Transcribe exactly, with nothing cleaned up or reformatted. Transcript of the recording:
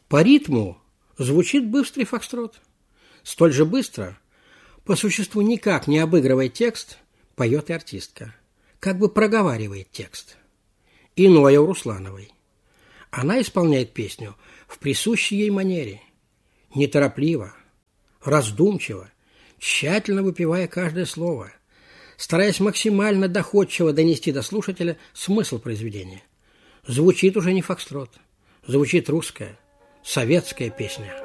По ритму звучит быстрый фокстрот. Столь же быстро, по существу никак не обыгрывая текст, поет и артистка, как бы проговаривает текст. Иное у Руслановой. Она исполняет песню в присущей ей манере, неторопливо, раздумчиво, тщательно выпивая каждое слово, стараясь максимально доходчиво донести до слушателя смысл произведения. Звучит уже не фокстрот, звучит русская, советская песня.